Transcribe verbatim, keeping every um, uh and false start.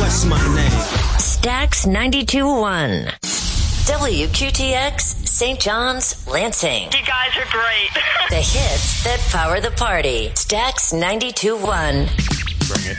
That's my name. Stax ninety-two point one. W Q T X, Saint John's, Lansing. You guys are great. The hits that power the party. Stax ninety-two point one. Bring it.